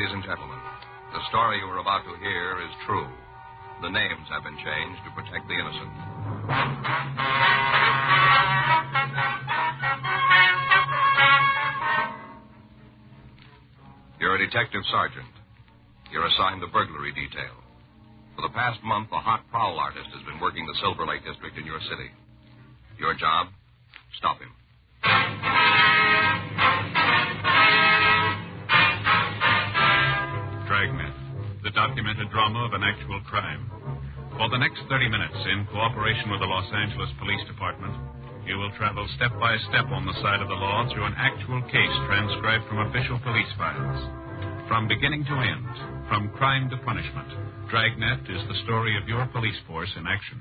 Ladies and gentlemen, the story you are about to hear is true. The names have been changed to protect the innocent. You're a detective sergeant. You're assigned the burglary detail. For the past month, a hot prowl artist has been working the Silver Lake district in your city. Your job? Stop him. Dragnet, the documented drama of an actual crime. For the next 30 minutes, in cooperation with the Los Angeles Police Department, you will travel step by step on the side of the law through an actual case transcribed from official police files. From beginning to end, from crime to punishment, Dragnet is the story of your police force in action.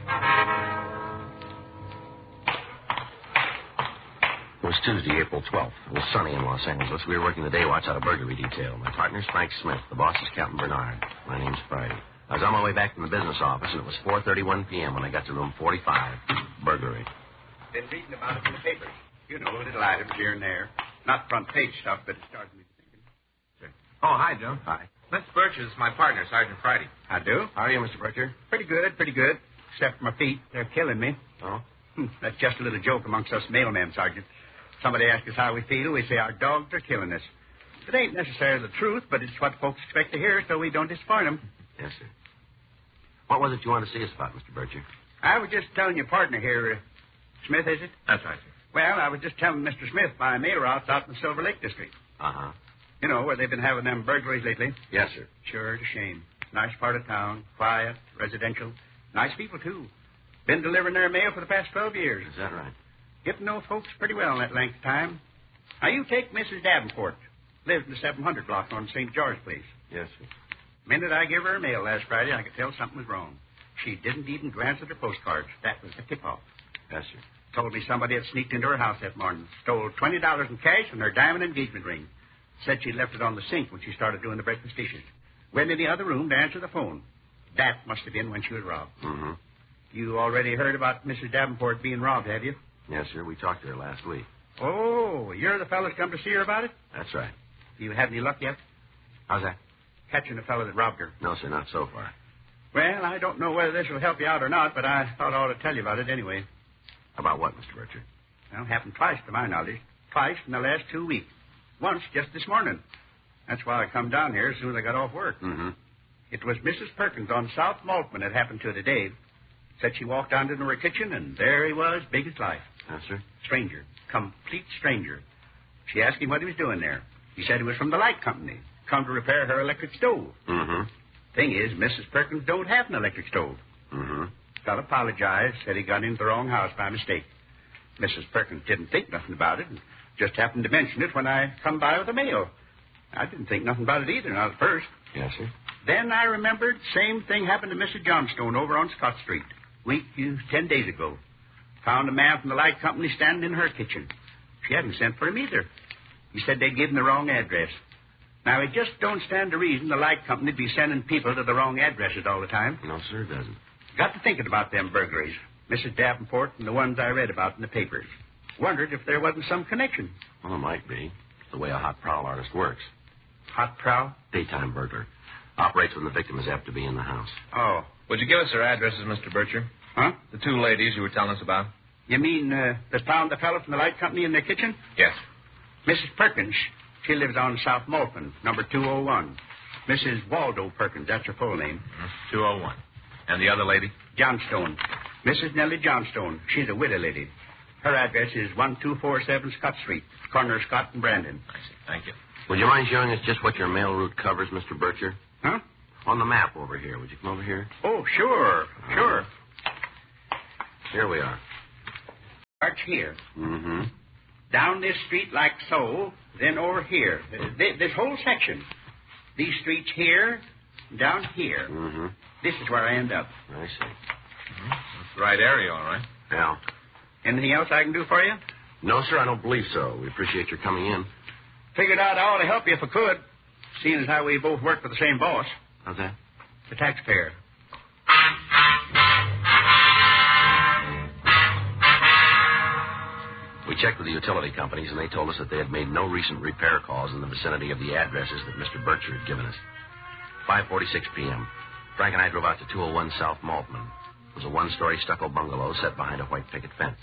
It was Tuesday, April 12th. It was sunny in Los Angeles. We were working the day watch out of burglary detail. My partner's Frank Smith. The boss is Captain Bernard. My name's Friday. I was on my way back from the business office, and it was 4:31 p.m. when I got to room 45. Burglary. Been reading about it in the papers. You know, little items here and there. Not front page stuff, but it starts me thinking. Sure. Oh, hi, Joe. Hi. Miss Birch is my partner, Sergeant Friday. I do. How are you, Mr. Butcher? Pretty good. Except for my feet. They're killing me. Oh? That's just a little joke amongst us mailmen, Sergeant. Somebody asks us how we feel, we say our dogs are killing us. It ain't necessarily the truth, but it's what folks expect to hear, so we don't disappoint them. Yes, sir. What was it you wanted to see us about, Mr. Butcher? I was just telling your partner here, Smith, is it? That's right, sir. Well, I was just telling Mr. Smith my mail route's out in the Silver Lake district. Uh-huh. You know, where they've been having them burglaries lately. Yes, sir. Sure, it's a shame. Nice part of town, quiet, residential. Nice people, too. Been delivering their mail for the past 12 years. Is that right? Get to know folks pretty well in that length of time. Now, you take Mrs. Davenport. Lives in the 700 block on St. George Place. Yes, sir. The minute I gave her her mail last Friday, I could tell something was wrong. She didn't even glance at her postcards. That was the tip-off. Yes, sir. Told me somebody had sneaked into her house that morning. Stole $20 in cash and her diamond engagement ring. Said she'd left it on the sink when she started doing the breakfast dishes. Went in the other room to answer the phone. That must have been when she was robbed. Mm-hmm. You already heard about Mrs. Davenport being robbed, have you? Yes, sir. We talked to her last week. Oh, you're the fellow that's come to see her about it? That's right. You had any luck yet? How's that? Catching the fellow that robbed her. No, sir, not so far. Well, I don't know whether this will help you out or not, but I thought I ought to tell you about it anyway. About what, Mr. Butcher? Well, it happened twice to my knowledge. Twice in the last 2 weeks. Once just this morning. That's why I come down here as soon as I got off work. Mm-hmm. It was Mrs. Perkins on South Maltman that happened to today. Said she walked down into her kitchen, and there he was, big as life. Yes, sir. Stranger. Complete stranger. She asked him what he was doing there. He said he was from the light company. Come to repair her electric stove. Mm-hmm. Thing is, Mrs. Perkins don't have an electric stove. Mm-hmm. Fellow apologized, said he got into the wrong house by mistake. Mrs. Perkins didn't think nothing about it, and just happened to mention it when I come by with the mail. I didn't think nothing about it either, not at first. Yes, sir. Then I remembered same thing happened to Mrs. Johnstone over on Scott Street. 10 days ago. Found a man from the light company standing in her kitchen. She hadn't sent for him either. He said they'd given the wrong address. Now, it just don't stand to reason the light company'd be sending people to the wrong addresses all the time. No, sir, it doesn't. Got to thinking about them burglaries. Mrs. Davenport and the ones I read about in the papers. Wondered if there wasn't some connection. Well, it might be. It's the way a hot prowl artist works. Hot prowl? Daytime burglar. Operates when the victim is apt to be in the house. Oh. Would you give us their addresses, Mr. Bircher? Huh? The two ladies you were telling us about? You mean that found the fellow from the light company in their kitchen? Yes. Mrs. Perkins. She lives on South Maltman, number 201. Mrs. Waldo Perkins, that's her full name. 201. And the other lady? Johnstone. Mrs. Nellie Johnstone. She's a widow lady. Her address is 1247 Scott Street, corner of Scott and Brandon. I see. Thank you. Would you mind showing us just what your mail route covers, Mr. Bircher? Huh? On the map over here. Would you come over here? Oh, sure. Sure. Here we are. Starts here. Mm-hmm. Down this street like so, then over here. This whole section. These streets here, down here. Mm-hmm. This is where I end up. I see. That's the right area, all right. Yeah. Anything else I can do for you? No, sir, I don't believe so. We appreciate your coming in. Figured out I ought to help you if I could, seeing as how we both work for the same boss. How's that? The taxpayer. We checked with the utility companies, and they told us that they had made no recent repair calls in the vicinity of the addresses that Mr. Bircher had given us. 5:46 p.m. Frank and I drove out to 201 South Maltman. It was a one-story stucco bungalow set behind a white picket fence.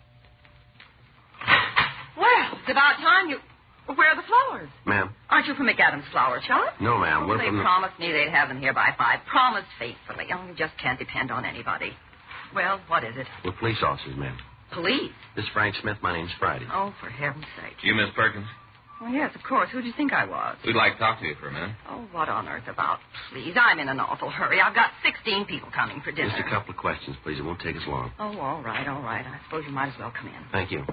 Well, it's about time you... Where are the flowers? Ma'am? Aren't you from McAdams Flower Shop? No, ma'am. We're They from the... promised me they'd have them here by 5. Promised faithfully. Oh, you just can't depend on anybody. Well, what is it? We're police officers, ma'am. Police? This is Frank Smith. My name's Friday. Oh, for heaven's sake. You, Miss Perkins? Well, yes, of course. Who do you think I was? We'd like to talk to you for a minute. Oh, what on earth about? Please, I'm in an awful hurry. I've got 16 people coming for dinner. Just a couple of questions, please. It won't take us long. Oh, all right. I suppose you might as well come in. Thank you.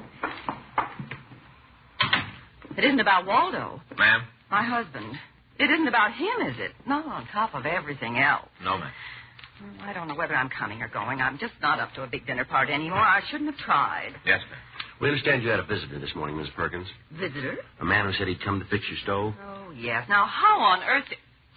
It isn't about Waldo. Ma'am? My husband. It isn't about him, is it? Not on top of everything else. No, ma'am. I don't know whether I'm coming or going. I'm just not up to a big dinner party anymore. I shouldn't have tried. Yes, ma'am. We understand you had a visitor this morning, Miss Perkins. Visitor? A man who said he'd come to fix your stove. Oh, yes. Now, how on earth...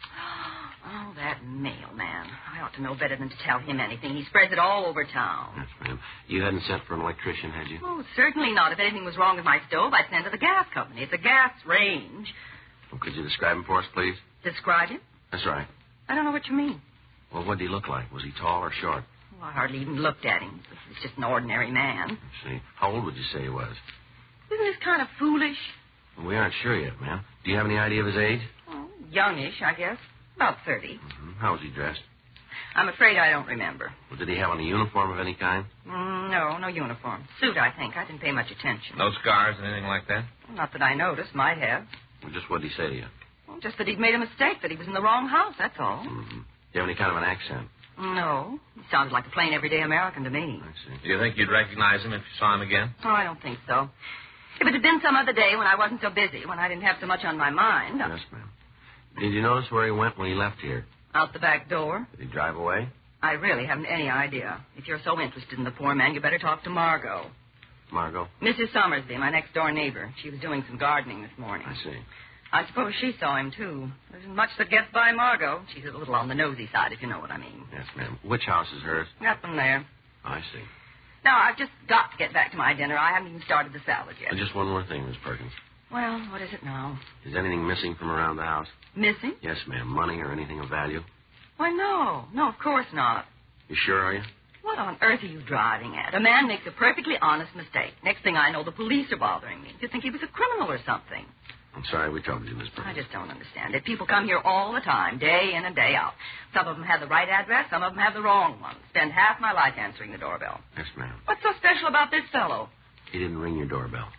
Oh, that mailman. I ought to know better than to tell him anything. He spreads it all over town. Yes, ma'am. You hadn't sent for an electrician, had you? Oh, certainly not. If anything was wrong with my stove, I'd send to the gas company. It's a gas range. Well, could you describe him for us, please? Describe him? That's right. I don't know what you mean. Well, what did he look like? Was he tall or short? Oh, I hardly even looked at him. He's just an ordinary man. I see. How old would you say he was? Isn't this kind of foolish? Well, we aren't sure yet, ma'am. Do you have any idea of his age? Oh, youngish, I guess. About 30. Mm-hmm. How was he dressed? I'm afraid I don't remember. Well, did he have on a uniform of any kind? No uniform. Suit, I think. I didn't pay much attention. No scars, anything like that? Not that I noticed. Might have. Well, just what did he say to you? Well, just that he'd made a mistake, that he was in the wrong house, that's all. Mm-hmm. Do you have any kind of an accent? No. He sounded like a plain, everyday American to me. I see. Do you think you'd recognize him if you saw him again? Oh, I don't think so. If it had been some other day when I wasn't so busy, when I didn't have so much on my mind... Yes, ma'am. Did you notice where he went when he left here? Out the back door. Did he drive away? I really haven't any idea. If you're so interested in the poor man, you better talk to Margot. Margot? Mrs. Summersby, my next-door neighbor. She was doing some gardening this morning. I see. I suppose she saw him, too. There isn't much that gets by Margot. She's a little on the nosy side, if you know what I mean. Yes, ma'am. Which house is hers? That one there. I see. Now, I've just got to get back to my dinner. I haven't even started the salad yet. And just one more thing, Miss Perkins. Well, what is it now? Is anything missing from around the house? Missing? Yes, ma'am. Money or anything of value? Why, no. No, of course not. You sure, are you? What on earth are you driving at? A man makes a perfectly honest mistake. Next thing I know, the police are bothering me. You'd think he was a criminal or something. I'm sorry we troubled you, Miss I Perkins. just don't understand it. People come here all the time, day in and day out. Some of them have the right address, some of them have the wrong one. Spend half my life answering the doorbell. Yes, ma'am. What's so special about this fellow? He didn't ring your doorbell.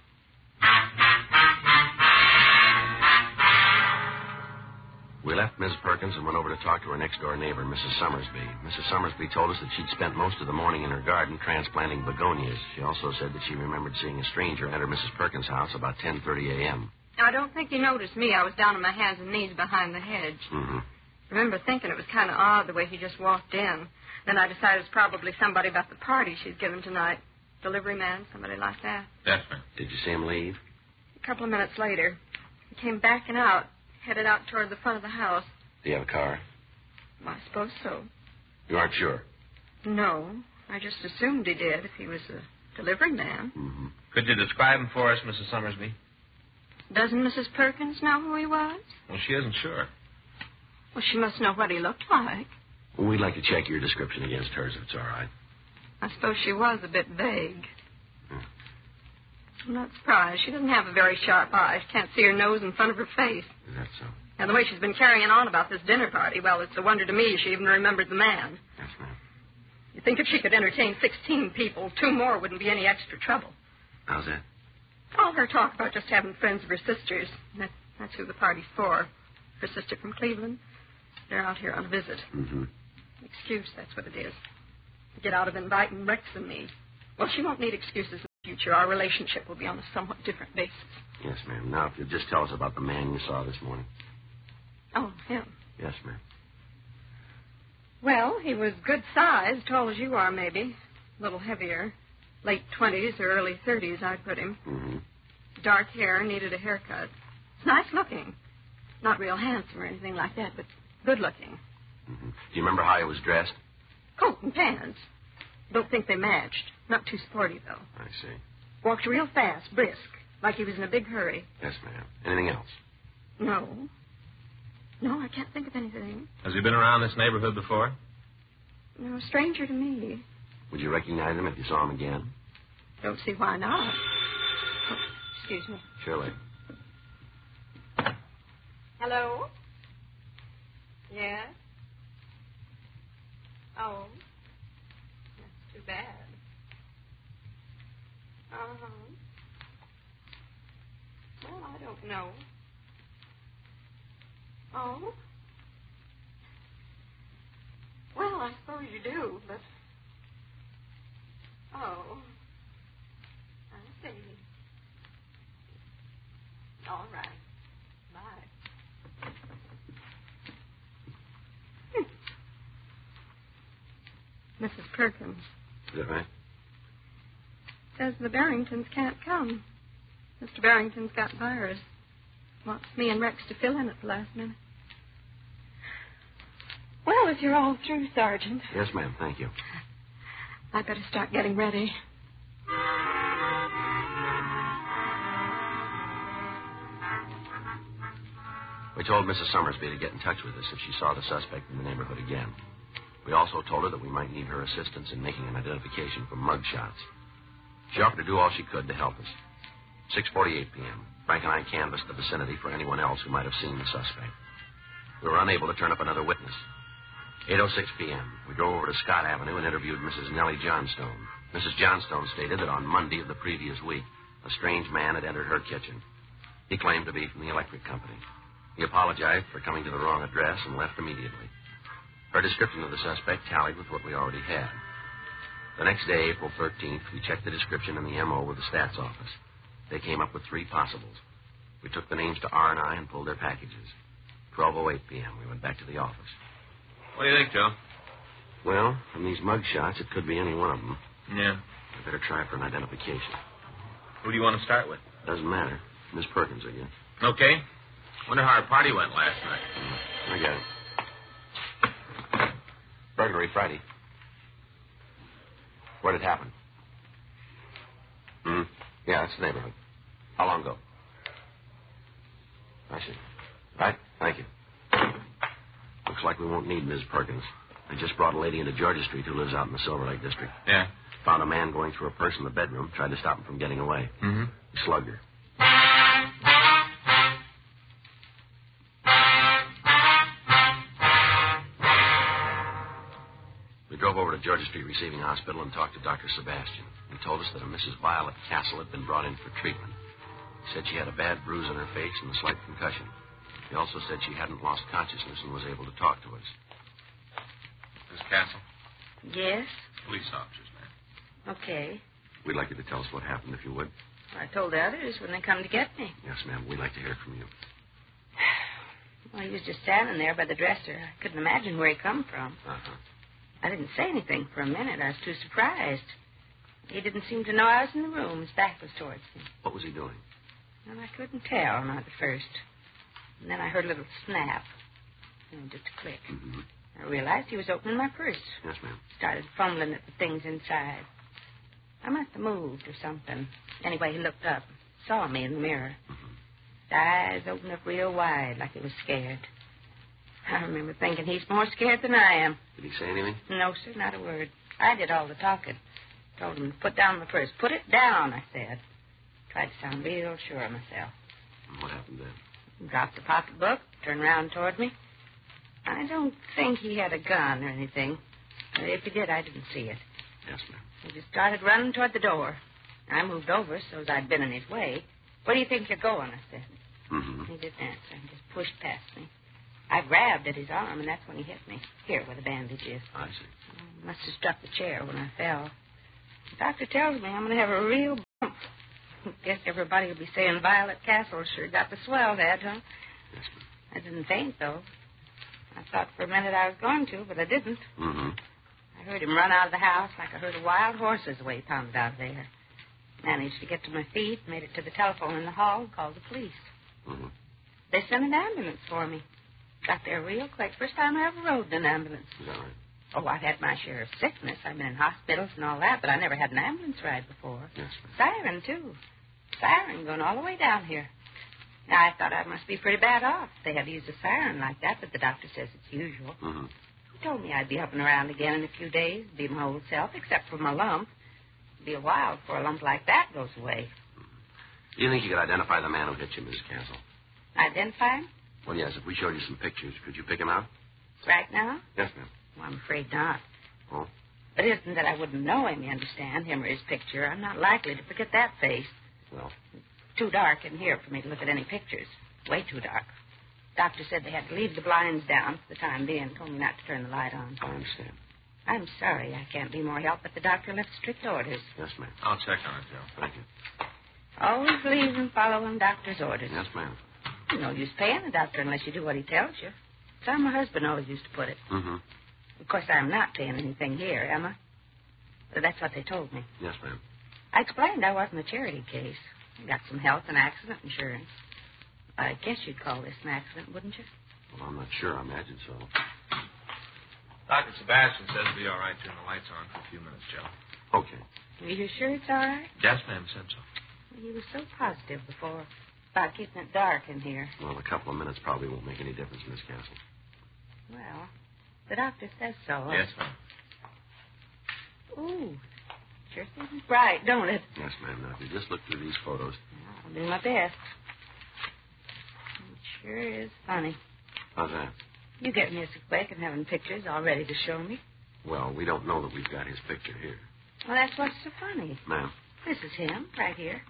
We left Miss Perkins and went over to talk to her next-door neighbor, Mrs. Summersby. Mrs. Summersby told us that she'd spent most of the morning in her garden transplanting begonias. She also said that she remembered seeing a stranger enter Mrs. Perkins' house about 10:30 a.m. I don't think you noticed me. I was down on my hands and knees behind the hedge. Mm-hmm. I remember thinking it was kind of odd the way he just walked in. Then I decided it's probably somebody about the party she's giving tonight. Delivery man, somebody like that. Yes, ma'am. Did you see him leave? A couple of minutes later, he came backing out, headed out toward the front of the house. Do you have a car? Well, I suppose so. You aren't sure? No, I just assumed he did if he was a delivery man. Mm-hmm. Could you describe him for us, Mrs. Summersby? Doesn't Mrs. Perkins know who he was? Well, she isn't sure. Well, she must know what he looked like. Well, we'd like to check your description against hers, if it's all right. I suppose she was a bit vague. Hmm. I'm not surprised. She doesn't have a very sharp eye. She can't see her nose in front of her face. Is that so? And the way she's been carrying on about this dinner party, well, it's a wonder to me she even remembered the man. Yes, ma'am. You'd think if she could entertain 16 people, 2 more wouldn't be any extra trouble. How's that? All her talk about just having friends of her sister's. That's who the party's for. Her sister from Cleveland. They're out here on a visit. Mm-hmm. Excuse, that's what it is. To get out of inviting Rex and me. Well, she won't need excuses in the future. Our relationship will be on a somewhat different basis. Yes, ma'am. Now, if you'll just tell us about the man you saw this morning. Oh, him. Yes, ma'am. Well, he was good size, tall as you are, maybe. A little heavier. Late 20s or early 30s, I'd put him. Mm-hmm. Dark hair, needed a haircut. Nice looking. Not real handsome or anything like that, but good looking. Mm-hmm. Do you remember how he was dressed? Coat and pants. Don't think they matched. Not too sporty, though. I see. Walked real fast, brisk, like he was in a big hurry. Yes, ma'am. Anything else? No. No, I can't think of anything. Has he been around this neighborhood before? No, a stranger to me. Would you recognize him if you saw him again? Don't see why not. Oh, excuse me. Surely. Hello? Yes? Oh. That's too bad. Uh-huh. Well, I don't know. Oh? Well, I suppose you do, but... Oh. I see. All right. Bye. Mrs. Perkins. Is that right? Says the Barringtons can't come. Mr. Barrington's got virus. Wants me and Rex to fill in at the last minute. Well, if you're all through, Sergeant. Yes, ma'am. Thank you. I'd better start getting ready. We told Mrs. Summersby to get in touch with us if she saw the suspect in the neighborhood again. We also told her that we might need her assistance in making an identification from mug shots. She offered to do all she could to help us. 6:48 p.m. Frank and I canvassed the vicinity for anyone else who might have seen the suspect. We were unable to turn up another witness. 8:06 p.m. We drove over to Scott Avenue and interviewed Mrs. Nellie Johnstone. Mrs. Johnstone stated that on Monday of the previous week, a strange man had entered her kitchen. He claimed to be from the electric company. He apologized for coming to the wrong address and left immediately. Her description of the suspect tallied with what we already had. The next day, April 13th, we checked the description in the MO with the stats office. They came up with 3 possibles. We took the names to R&I and pulled their packages. 12:08 p.m., we went back to the office. What do you think, Joe? Well, from these mug shots, it could be any one of them. Yeah. I better try for an identification. Who do you want to start with? Doesn't matter. Miss Perkins again. Okay. Wonder how our party went last night. I got it. Burglary Friday. Where did it happen? Yeah, that's the neighborhood. How long ago? I see. Right, thank you. Looks like we won't need Ms. Perkins. I just brought a lady into Georgia Street who lives out in the Silver Lake district. Yeah. Found a man going through a purse in the bedroom, tried to stop him from getting away. Mm-hmm. He slugged her. We drove over to Georgia Street Receiving Hospital and talked to Dr. Sebastian. He told us that a Mrs. Violet Castle had been brought in for treatment. He said she had a bad bruise on her face and a slight concussion. He also said she hadn't lost consciousness and was able to talk to us. Miss Castle? Yes? Police officers, ma'am. Okay. We'd like you to tell us what happened, if you would. I told the others when they come to get me. Yes, ma'am. We'd like to hear from you. Well, he was just standing there by the dresser. I couldn't imagine where he come from. Uh-huh. I didn't say anything for a minute. I was too surprised. He didn't seem to know I was in the room. His back was towards me. What was he doing? Well, I couldn't tell, not at first. And then I heard a little snap. Just a click. Mm-hmm. I realized he was opening my purse. Yes, ma'am. Started fumbling at the things inside. I must have moved or something. Anyway, he looked up, saw me in the mirror. Mm-hmm. His eyes opened up real wide, like he was scared. I remember thinking he's more scared than I am. Did he say anything? No, sir, not a word. I did all the talking. Told him to put down the purse. Put it down, I said. Tried to sound real sure of myself. And what happened then? He dropped the pocketbook, turned around toward me. I don't think he had a gun or anything. If he did, I didn't see it. Yes, ma'am. He just started running toward the door. I moved over so as I'd been in his way. Where do you think you're going? I said. Mm-hmm. He didn't answer. He just pushed past me. I grabbed at his arm, and that's when he hit me. Here, where the bandage is. I see. Must have struck the chair when I fell. The doctor tells me I'm going to have a real bump. Guess everybody will be saying Violet Castle sure got the swell head, huh? Yes, ma'am. I didn't faint, though. I thought for a minute I was going to, but I didn't. Mm-hmm. I heard him run out of the house like I heard a wild horse's the way he pounded out there. Managed to get to my feet, made it to the telephone in the hall, and called the police. Mm-hmm. They sent an ambulance for me. Got there real quick. First time I ever rode in an ambulance. Is that right? Oh, I've had my share of sickness. I've been in hospitals and all that, but I never had an ambulance ride before. Yes, Siren, too. Siren going all the way down here. Now, I thought I must be pretty bad off. They had to use a siren like that, but the doctor says it's usual. Mm-hmm. He told me I'd be up and around again in a few days, be my old self, except for my lump. It'd be a while before a lump like that goes away. Do you think you could identify the man who hit you, Mrs. Castle? Identify him? Well, yes. If we showed you some pictures, could you pick him out? Right now? Yes, ma'am. Well, I'm afraid not. Oh? It isn't that I wouldn't know him, you understand, him or his picture. I'm not likely to forget that face. Well? Too dark in here for me to look at any pictures. Way too dark. Doctor said they had to leave the blinds down for the time being. Told me not to turn the light on. I understand. I'm sorry I can't be more help, but the doctor left strict orders. Yes, ma'am. I'll check on it, Joe. Thank you. Always believe in following doctor's orders. Yes, ma'am. No use paying the doctor unless you do what he tells you. That's how my husband always used to put it. Mm-hmm. Of course, I'm not paying anything here, am I? That's what they told me. Yes, ma'am. I explained I wasn't a charity case. I got some health and accident insurance. I guess you'd call this an accident, wouldn't you? Well, I'm not sure. I imagine so. Dr. Sebastian says it'll be all right to turn the lights on for a few minutes, Joe. Okay. Are you sure it's all right? Yes, ma'am, said so. He was so positive before about keeping it dark in here. Well, a couple of minutes probably won't make any difference, Miss Castle. Well, the doctor says so. Yes, ma'am. Ooh, sure seems bright, don't it? Yes, ma'am. Now, if you just look through these photos. I'll do my best. It sure is funny. How's that? You getting here so quick and having pictures all ready to show me. Well, we don't know that we've got his picture here. Well, that's what's so funny. Ma'am. This is him, right here.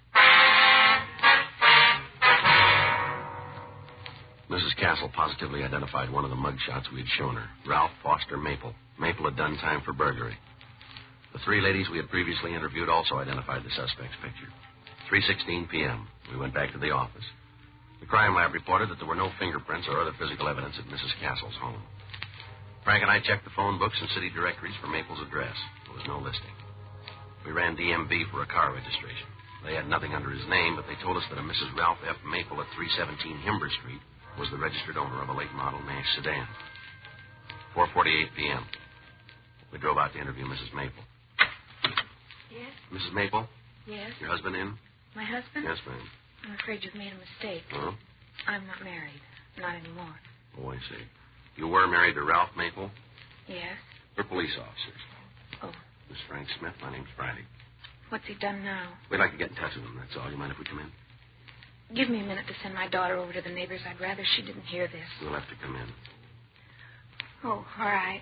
Mrs. Castle positively identified one of the mugshots we had shown her. Ralph Foster Maple. Maple had done time for burglary. The three ladies we had previously interviewed also identified the suspect's picture. 3:16 p.m. We went back to the office. The crime lab reported that there were no fingerprints or other physical evidence at Mrs. Castle's home. Frank and I checked the phone books and city directories for Maple's address. There was no listing. We ran DMV for a car registration. They had nothing under his name, but they told us that a Mrs. Ralph F. Maple at 317 Himber Street was the registered owner of a late model Nash sedan. 4:48 p.m. We drove out to interview Mrs. Maple. Yes? Mrs. Maple? Yes? Your husband in? My husband? Yes, ma'am. I'm afraid you've made a mistake. Huh? I'm not married. Not anymore. Oh, I see. You were married to Ralph Maple? Yes? We're police officers. Oh. Miss Frank Smith, my name's Friday. What's he done now? We'd like to get in touch with him, that's all. You mind if we come in? Give me a minute to send my daughter over to the neighbors. I'd rather she didn't hear this. We'll have to come in. Oh, all right.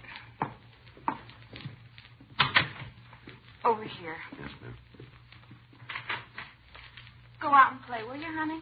Over here. Yes, ma'am. Go out and play, will you, honey?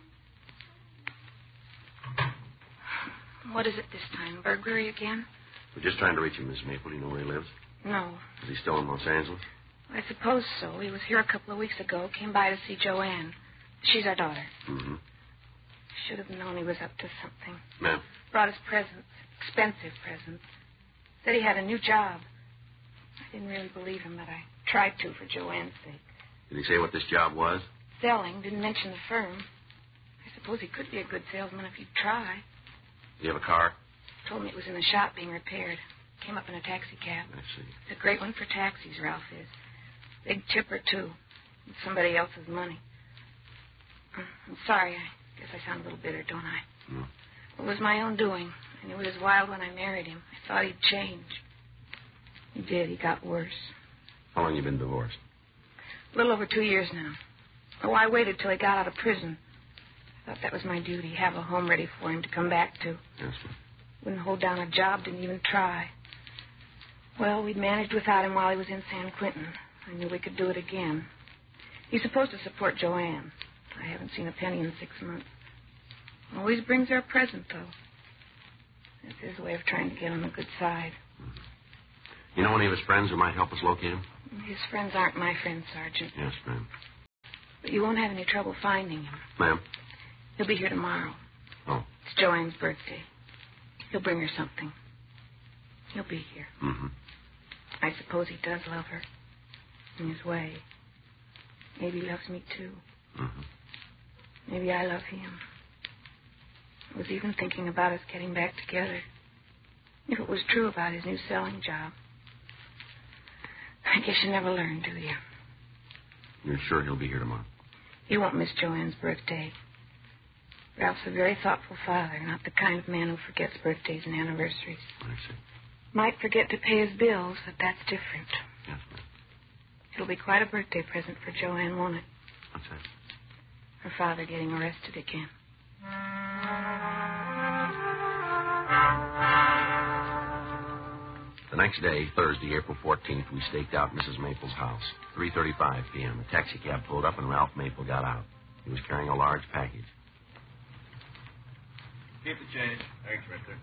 What is it this time? Burglary again? We're just trying to reach him, Miss Maple. Do you know where he lives? No. Is he still in Los Angeles? I suppose so. He was here a couple of weeks ago. Came by to see Joanne. She's our daughter. Mm-hmm. Should have known he was up to something. Ma'am? Brought us presents. Expensive presents. Said he had a new job. I didn't really believe him, but I tried to for Joanne's sake. Did he say what this job was? Selling. Didn't mention the firm. I suppose he could be a good salesman if he'd try. Do you have a car? Told me it was in the shop being repaired. Came up in a taxi cab. I see. It's a great one for taxis, Ralph is. Big tipper, too. It's somebody else's money. I'm sorry. I guess I sound a little bitter, don't I? No. It was my own doing. I knew he was wild when I married him. I thought he'd change. He did. He got worse. How long you been divorced? A little over 2 years now. Oh, I waited till he got out of prison. I thought that was my duty, have a home ready for him to come back to. Yes, ma'am. Wouldn't hold down a job, didn't even try. Well, we'd managed without him while he was in San Quentin. I knew we could do it again. He's supposed to support Joanne. I haven't seen a penny in 6 months. Always brings her a present, though. It's his way of trying to get on the good side. You know any of his friends who might help us locate him? His friends aren't my friends, Sergeant. Yes, ma'am. But you won't have any trouble finding him. Ma'am? He'll be here tomorrow. Oh. It's Joanne's birthday. He'll bring her something. He'll be here. Mm-hmm. I suppose he does love her. In his way. Maybe he loves me, too. Mm-hmm. Maybe I love him. I was even thinking about us getting back together. If it was true about his new selling job. I guess you never learn, do you? You're sure he'll be here tomorrow? He won't miss Joanne's birthday. Ralph's a very thoughtful father, not the kind of man who forgets birthdays and anniversaries. I see. Might forget to pay his bills, but that's different. Yes, ma'am. It'll be quite a birthday present for Joanne, won't it? What's that? Her father getting arrested again. The next day, Thursday, April 14th, we staked out Mrs. Maple's house. 3:35 p.m. A taxi cab pulled up and Ralph Maple got out. He was carrying a large package. Keep the change. Thanks, Richter.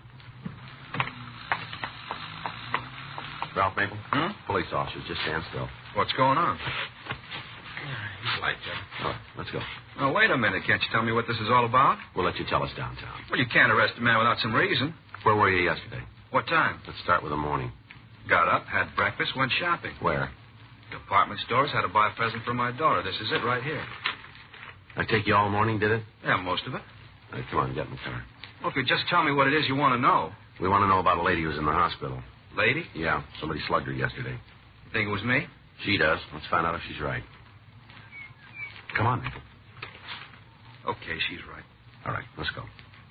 Ralph Maple? Police officers, just stand still. What's going on? He's light, Joe. All right, let's go. Oh, wait a minute. Can't you tell me what this is all about? We'll let you tell us downtown. Well, you can't arrest a man without some reason. Where were you yesterday? What time? Let's start with the morning. Got up, had breakfast, went shopping. Where? Department stores, had to buy a present for my daughter. This is it right here. I take you all morning, did it? Yeah, most of it. All right, come on, get in the car. Well, if you just tell me what it is you want to know. We want to know about a lady who's in the hospital. Lady? Yeah, somebody slugged her yesterday. You think it was me? She does. Let's find out if she's right. Come on, Maple. Okay, she's right. All right, let's go.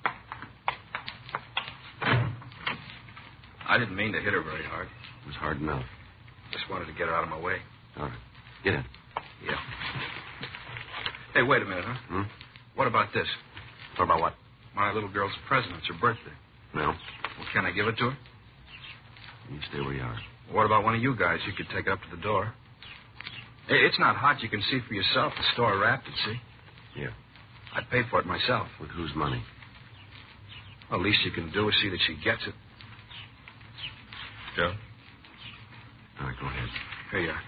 I didn't mean to hit her very hard. It was hard enough. Just wanted to get her out of my way. All right. Get in. Yeah. Hey, wait a minute, huh? What about this? What about what? My little girl's present. It's her birthday. No. Well, can I give it to her? You stay where you are. What about one of you guys? You could take it up to the door. Hey, it's not hot. You can see for yourself. The store wrapped it, see? Yeah. I'd pay for it myself. With whose money? Well, the least you can do is see that she gets it. Joe? All right, go ahead. Here you are.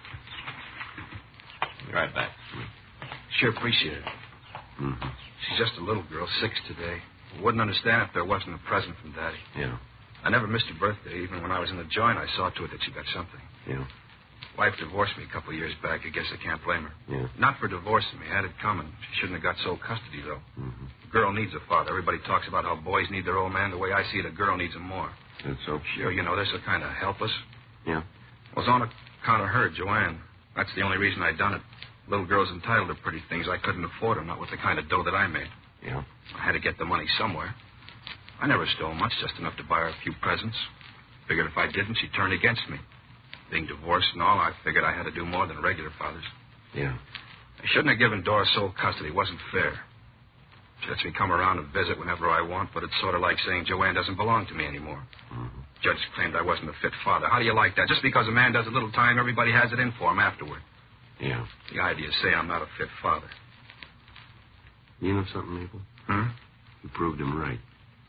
Be right back. Sure appreciate it. Mm-hmm. She's just a little girl, 6 today. Wouldn't understand if there wasn't a present from Daddy. Yeah. I never missed her birthday. Even when I was in the joint, I saw to it that she got something. Yeah. Wife divorced me a couple of years back. I guess I can't blame her. Yeah. Not for divorcing me. Had it coming. She shouldn't have got sole custody, though. Mm-hmm. A girl needs a father. Everybody talks about how boys need their old man. The way I see it, a girl needs him more. That's so? Sure, you know, they're so kind of helpless. Yeah. Well, it's on account of her, Joanne. That's the only reason I done it. Little girl's entitled to pretty things. I couldn't afford them, not with the kind of dough that I made. Yeah. I had to get the money somewhere. I never stole much, just enough to buy her a few presents. Figured if I didn't, she'd turn against me. Being divorced and all, I figured I had to do more than regular fathers. Yeah. I shouldn't have given Dora sole custody. It wasn't fair. She lets me come around and visit whenever I want, but it's sort of like saying Joanne doesn't belong to me anymore. Mm-hmm. Judge claimed I wasn't a fit father. How do you like that? Just because a man does a little time, everybody has it in for him afterward. Yeah. The idea is say I'm not a fit father. You know something, Maple? You proved him right.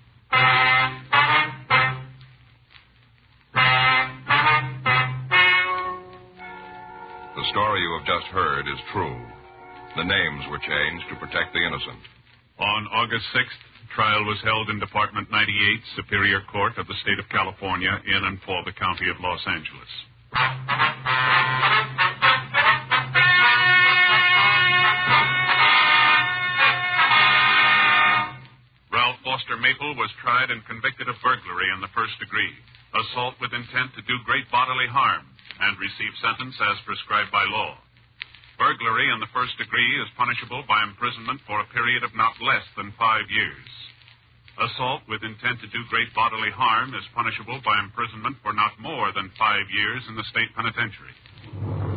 The story you have just heard is true. The names were changed to protect the innocent. On August 6th, trial was held in Department 98, Superior Court of the State of California, in and for the County of Los Angeles. Ralph Foster Maple was tried and convicted of burglary in the first degree, assault with intent to do great bodily harm, and received sentence as prescribed by law. Burglary in the first degree is punishable by imprisonment for a period of not less than 5 years. Assault with intent to do great bodily harm is punishable by imprisonment for not more than 5 years in the state penitentiary.